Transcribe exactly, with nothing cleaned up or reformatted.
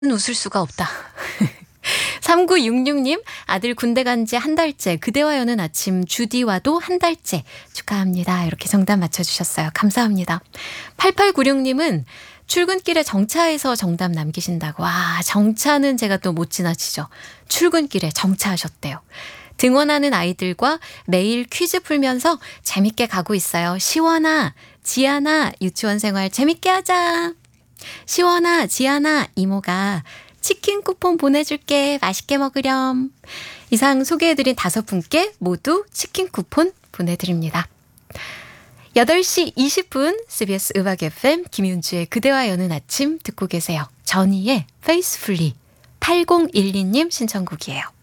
웃을 수가 없다. 삼구육육 님, 아들 군대 간 지 한 달째, 그대와 여는 아침 주디와도 한 달째 축하합니다. 이렇게 정답 맞춰주셨어요. 감사합니다. 팔팔구육 님은 출근길에 정차해서 정답 남기신다고. 와, 정차는 제가 또 못 지나치죠. 출근길에 정차하셨대요. 등원하는 아이들과 매일 퀴즈 풀면서 재밌게 가고 있어요. 시원아, 지안아, 유치원 생활 재밌게 하자. 시원아, 지안아, 이모가 치킨 쿠폰 보내줄게. 맛있게 먹으렴. 이상 소개해드린 다섯 분께 모두 치킨 쿠폰 보내드립니다. 여덟 시 이십 분 씨비에스 음악 에프엠 김윤주의 그대와 여는 아침 듣고 계세요. 전희의 Faithfully. 팔공일이 님 신청곡이에요.